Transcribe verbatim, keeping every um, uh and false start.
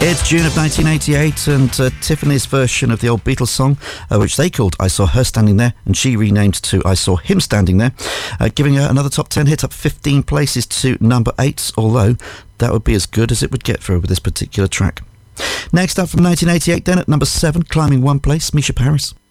It's June of nineteen eighty-eight, and uh, Tiffany's version of the old Beatles song, uh, which they called I Saw Her Standing There, and she renamed to I Saw Him Standing There, uh, giving her another top ten hit, up fifteen places to number eight, although that would be as good as it would get for her with this particular track. Next up from nineteen eighty-eight, then at number seven, climbing one place, Misha Paris.